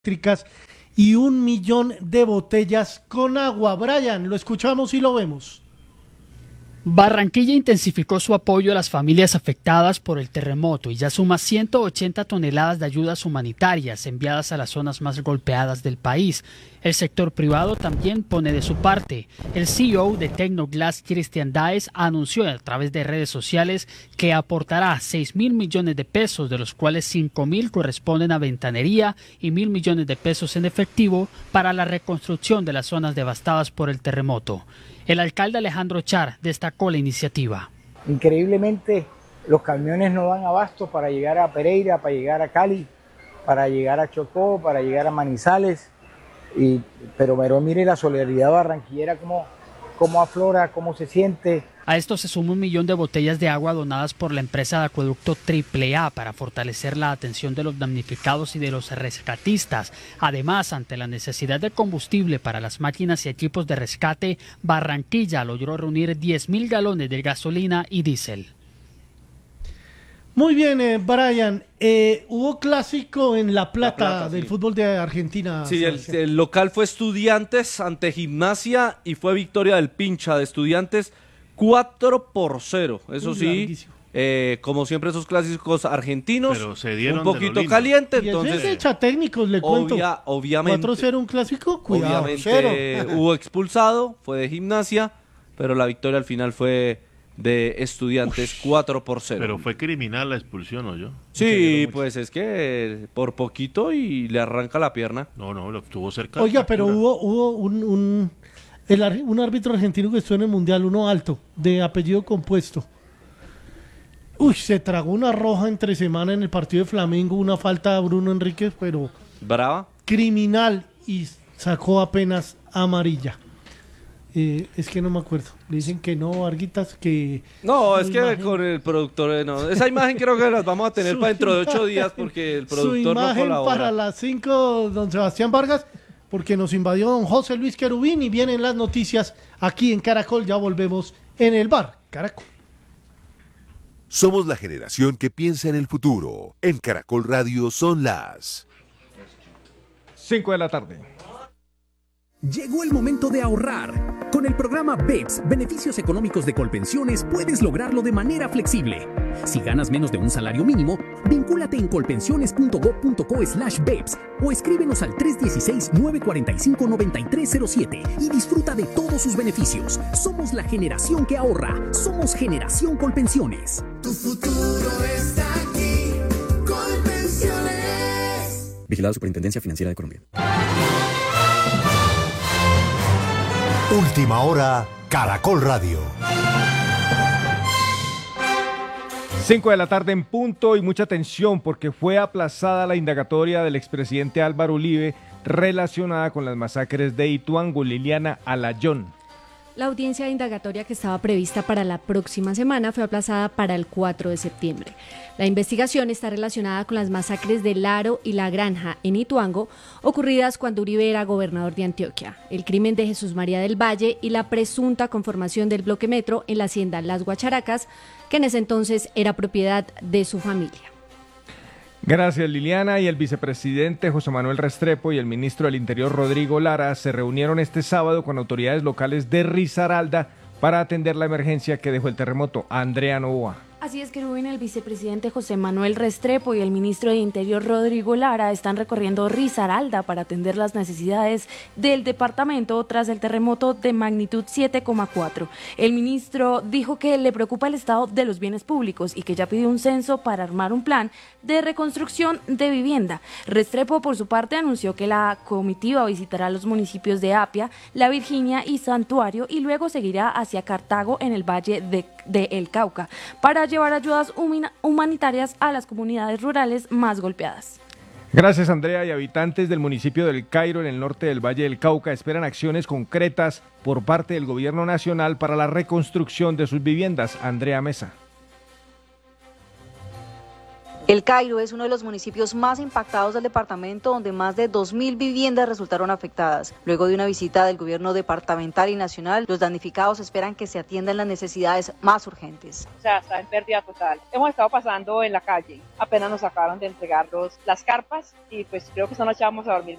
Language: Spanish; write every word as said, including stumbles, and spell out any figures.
eléctricas y un millón de botellas con agua. Brian, lo escuchamos y lo vemos. Barranquilla intensificó su apoyo a las familias afectadas por el terremoto y ya suma ciento ochenta toneladas de ayudas humanitarias enviadas a las zonas más golpeadas del país. El sector privado también pone de su parte. El C E O de Tecnoglass, Cristian Daes, anunció a través de redes sociales que aportará seis mil millones de pesos, de los cuales cinco mil corresponden a ventanería y mil millones de pesos en efectivo para la reconstrucción de las zonas devastadas por el terremoto. El alcalde Alejandro Char destacó la iniciativa. Increíblemente, los camiones no dan abasto para llegar a Pereira, para llegar a Cali, para llegar a Chocó, para llegar a Manizales. Y, pero, pero mire la solidaridad barranquillera, cómo, cómo aflora, cómo se siente. A esto se suma un millón de botellas de agua donadas por la empresa de acueducto Triple A para fortalecer la atención de los damnificados y de los rescatistas. Además, ante la necesidad de combustible para las máquinas y equipos de rescate, Barranquilla logró reunir diez mil galones de gasolina y diésel. Muy bien, eh, Brian. Eh, hubo clásico en La Plata, La Plata del sí. fútbol de Argentina. Sí, el, el local fue Estudiantes ante Gimnasia y fue victoria del Pincha de Estudiantes cuatro por cero. Eso sí, eh, como siempre esos clásicos argentinos, pero se dieron un poquito caliente. Y entonces eso es hecha técnicos, le cuento. Obvia, obviamente. cuatro cero un clásico, cuidado. Obviamente hubo expulsado, fue de Gimnasia, pero la victoria al final fue de Estudiantes Uy, cuatro por cero. Pero fue criminal la expulsión, ¿o yo? Sí, pues es que por poquito y le arranca la pierna. No, no, lo estuvo cerca. Oiga, pero hubo, hubo un... un... El, un árbitro argentino que estuvo en el Mundial, uno alto, de apellido compuesto. Uy, se tragó una roja entre semana en el partido de Flamengo, una falta a Bruno Enríquez, pero... ¿Brava? Criminal, y sacó apenas amarilla. Eh, es que no me acuerdo. Le dicen que no, Arguitas, que... No, es que imagen... con el productor, no. Esa imagen creo que las vamos a tener para dentro de ocho días porque el productor no colabora. Su imagen para las cinco, don Sebastián Vargas... porque nos invadió don José Luis Querubín y vienen las noticias aquí en Caracol. Ya volvemos en el bar Caracol. Somos la generación que piensa en el futuro. En Caracol Radio son las cinco de la tarde. Llegó el momento de ahorrar. Con el programa B E P S, Beneficios Económicos de Colpensiones, puedes lograrlo de manera flexible. Si ganas menos de un salario mínimo, vincúlate en colpensiones punto gob punto co slash B E P S o escríbenos al tres uno seis, nueve cuatro cinco, nueve tres cero siete y disfruta de todos sus beneficios. Somos la generación que ahorra. Somos Generación Colpensiones. Tu futuro está aquí. Colpensiones. Vigilado Superintendencia Financiera de Colombia. Última hora, Caracol Radio. cinco de la tarde en punto y mucha atención porque fue aplazada la indagatoria del expresidente Álvaro Uribe relacionada con las masacres de Ituango. Liliana Alayón. La audiencia indagatoria que estaba prevista para la próxima semana fue aplazada para el cuatro de septiembre. La investigación está relacionada con las masacres de Laro y La Granja en Ituango, ocurridas cuando Uribe era gobernador de Antioquia, el crimen de Jesús María del Valle y la presunta conformación del bloque Metro en la hacienda Las Guacharacas, que en ese entonces era propiedad de su familia. Gracias, Liliana. Y el vicepresidente José Manuel Restrepo y el ministro del Interior Rodrigo Lara se reunieron este sábado con autoridades locales de Risaralda para atender la emergencia que dejó el terremoto. Andrea Novoa. Así es, que Rubén, el vicepresidente José Manuel Restrepo y el ministro de Interior Rodrigo Lara están recorriendo Risaralda para atender las necesidades del departamento tras el terremoto de magnitud siete coma cuatro. El ministro dijo que le preocupa el estado de los bienes públicos y que ya pidió un censo para armar un plan de reconstrucción de vivienda. Restrepo, por su parte, anunció que la comitiva visitará los municipios de Apia, La Virginia y Santuario y luego seguirá hacia Cartago en el Valle de, de El Cauca para llevar ayudas humanitarias a las comunidades rurales más golpeadas. Gracias, Andrea. Y habitantes del municipio del Cairo, en el norte del Valle del Cauca, esperan acciones concretas por parte del gobierno nacional para la reconstrucción de sus viviendas. Andrea Mesa. El Cairo es uno de los municipios más impactados del departamento, donde más de dos mil viviendas resultaron afectadas. Luego de una visita del gobierno departamental y nacional, los damnificados esperan que se atiendan las necesidades más urgentes. O sea, está en pérdida total. Hemos estado pasando en la calle, apenas nos acabaron de entregar los, las carpas y pues creo que esta noche vamos a dormir.